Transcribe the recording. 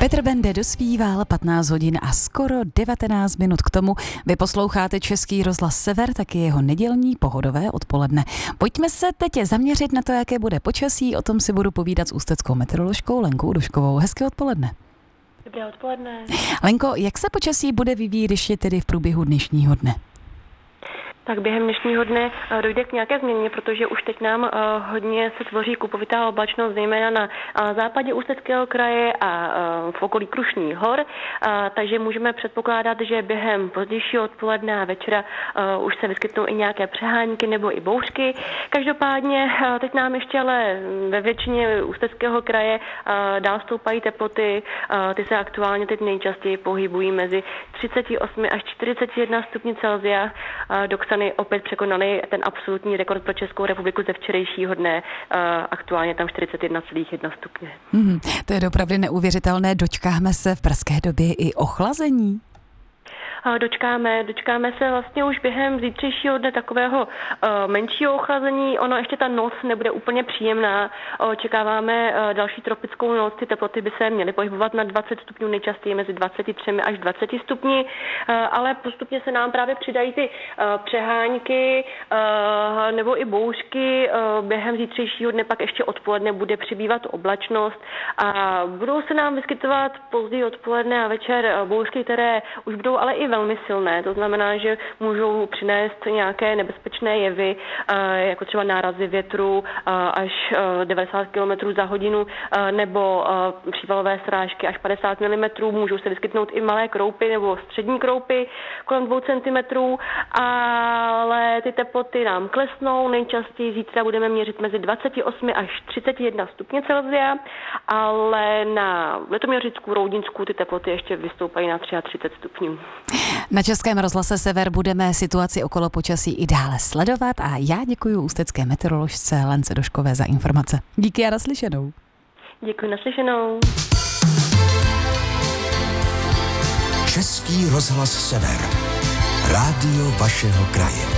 Petr Bende dospíval 15 hodin a skoro 19 minut k tomu. Vy posloucháte Český rozhlas Sever, taky jeho nedělní pohodové odpoledne. Pojďme se teď zaměřit na to, jaké bude počasí. O tom si budu povídat s ústeckou meteoroložkou Lenkou Duškovou. Hezké odpoledne. Dobré odpoledne. Lenko, jak se počasí bude vyvíjet ještě tedy v průběhu dnešního dne? Tak během dnešního dne dojde k nějaké změně, protože už teď nám hodně se tvoří kupovitá oblačnost, zejména na západě Ústeckého kraje a v okolí Krušných hor, takže můžeme předpokládat, že během pozdějšího odpoledne a večera už se vyskytnou i nějaké přehánky nebo i bouřky. Každopádně teď nám ještě ale ve většině Ústeckého kraje dál stoupají teploty, ty se aktuálně teď nejčastěji pohybují mezi 38 až 41 stupni Celsia, Doksany opět překonali ten absolutní rekord pro Českou republiku ze včerejšího dne, aktuálně tam 41,1 stupně. To je opravdu neuvěřitelné. Dočkáme se v brzké době i ochlazení? Dočkáme se vlastně už během zítřejšího dne takového menšího ochlazení. Ono ještě ta noc nebude úplně příjemná. Očekáváme další tropickou noc. Ty teploty by se měly pohybovat na 20 stupňů, nejčastěji mezi 23 až 20 stupni, ale postupně se nám právě přidají ty přehánky nebo i bouřky. Během zítřejšího dne pak ještě odpoledne bude přibývat oblačnost a budou se nám vyskytovat později odpoledne a večer bouřky, které už budou ale i velmi silné, to znamená, že můžou přinést nějaké nebezpečné jevy, jako třeba nárazy větru až 90 km za hodinu, nebo přívalové srážky až 50 mm, můžou se vyskytnout i malé kroupy nebo střední kroupy kolem 2 cm, ale ty teploty nám klesnou, nejčastěji zítra budeme měřit mezi 28 až 31 stupně Celsia, ale na Litoměřicku, Roudnicku ty teploty ještě vystoupají na 33 stupňů. Na Českém rozhlase Sever budeme situaci okolo počasí i dále sledovat a já děkuji ústecké meteoroložce Lence Duškové za informace. Díky a naslyšenou. Děkuji, naslyšenou. Český rozhlas Sever. Rádio vašeho kraje.